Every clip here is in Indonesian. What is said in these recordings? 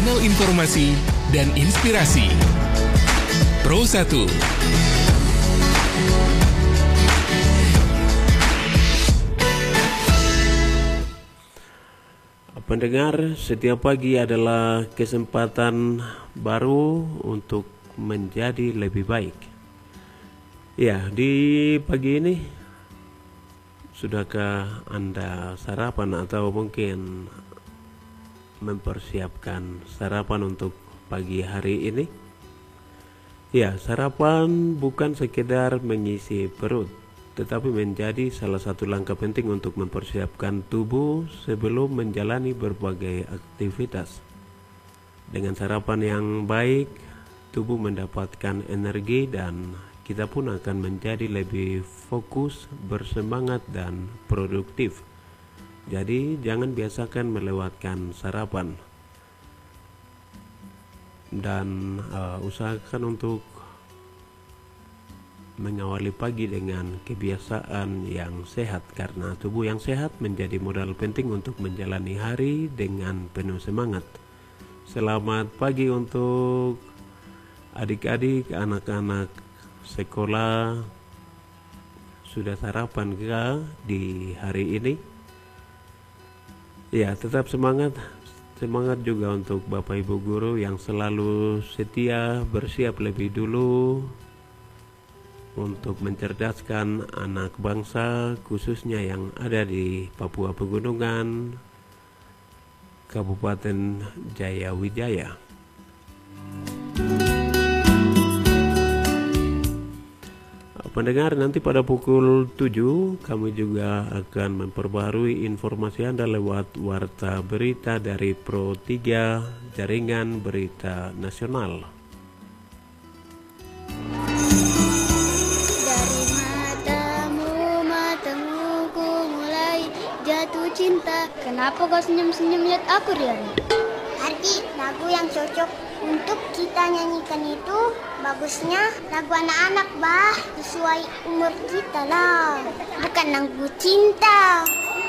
Kanal informasi dan inspirasi. Pro 1. Pendengar, setiap pagi adalah kesempatan baru untuk menjadi lebih baik. Ya, di pagi ini sudahkah Anda sarapan atau mungkin mempersiapkan sarapan untuk pagi hari ini? Ya, sarapan bukan sekedar mengisi perut, tetapi menjadi salah satu langkah penting untuk mempersiapkan tubuh sebelum menjalani berbagai aktivitas. Dengan sarapan yang baik, tubuh mendapatkan energi dan kita pun akan menjadi lebih fokus, bersemangat dan produktif. Jadi jangan biasakan melewatkan sarapan dan usahakan untuk mengawali pagi dengan kebiasaan yang sehat, karena tubuh yang sehat menjadi modal penting untuk menjalani hari dengan penuh semangat. Selamat pagi untuk adik-adik, anak-anak sekolah. Sudah sarapan kah di hari ini? Ya, tetap semangat. Semangat juga untuk Bapak Ibu guru yang selalu setia bersiap lebih dulu untuk mencerdaskan anak bangsa, khususnya yang ada di Papua Pegunungan, Kabupaten Jayawijaya. Pendengar, nanti pada pukul 7 kami juga akan memperbarui informasi Anda lewat Warta Berita dari Pro 3 Jaringan Berita Nasional. Jatuh cinta. Kenapa kau senyum-senyum lihat aku, Rian? Ardi, lagu yang cocok untuk kita nyanyikan itu bagusnya lagu anak-anak, bah. Sesuai umur kita lah. Bukan lagu cinta.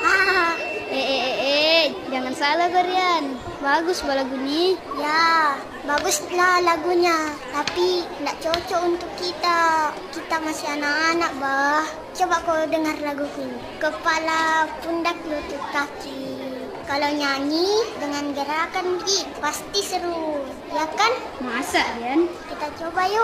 Jangan salah, Rian. Bagus lagu ini. Ya, baguslah lagunya. Tapi tidak cocok untuk kita. Kita masih anak-anak, bah. Coba kau dengar laguku ini. Kepala, pundak, lutut, kaki. Kalau nyanyi dengan gerakan begitu pasti seru, ya kan? Masa, Rian? Kita coba yuk.